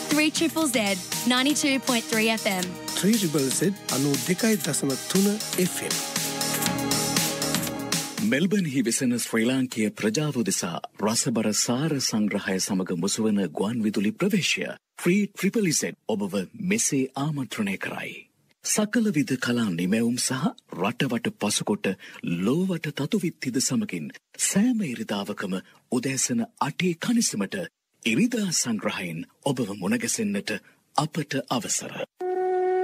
3ZZZ 92.3 FM. 3ZZZ 92.3 FM. මෙල්බර්න්හි වෙසෙන ශ්‍රී ලාංකීය ප්‍රජාව උදෙසා රසබර සාර සංග්‍රහය සමග මුසුවන ගුවන් විදුලි ප්‍රවේශය 3ZZZ ඔබව මෙසේ ආමන්ත්‍රණය කරයි. සකල විද කලා නිමැවුම් සහ රටවට පසුකොට ලෝවට තතුවිත්තිද සමගින් සෑම ඉරිදාවකම උදෑසන 8 කනිසමට ඉරිදා සංග්‍රහයෙන් ඔබව මුණගැසෙන්නට අපට අවසර.